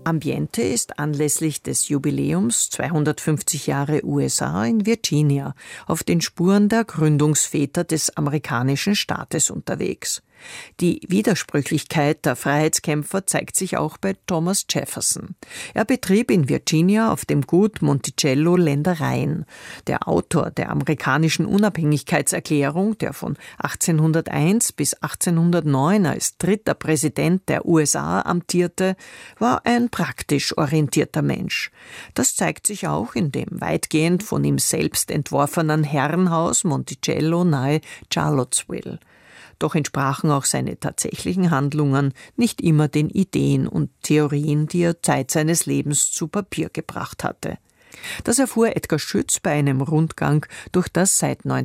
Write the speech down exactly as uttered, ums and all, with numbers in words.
Ambiente ist anlässlich des Jubiläums zweihundertfünfzig Jahre U S A in Virginia auf den Spuren der Gründungsväter des amerikanischen Staates unterwegs. Die Widersprüchlichkeit der Freiheitskämpfer zeigt sich auch bei Thomas Jefferson. Er betrieb in Virginia auf dem Gut Monticello Ländereien. Der Autor der amerikanischen Unabhängigkeitserklärung, der von achtzehnhunderteins bis achtzehnhundertneun als dritter Präsident der U S A amtierte, war ein praktisch orientierter Mensch. Das zeigt sich auch in dem weitgehend von ihm selbst entworfenen Herrenhaus Monticello nahe Charlottesville. Doch entsprachen auch seine tatsächlichen Handlungen nicht immer den Ideen und Theorien, die er Zeit seines Lebens zu Papier gebracht hatte. Das erfuhr Edgar Schütz bei einem Rundgang durch das seit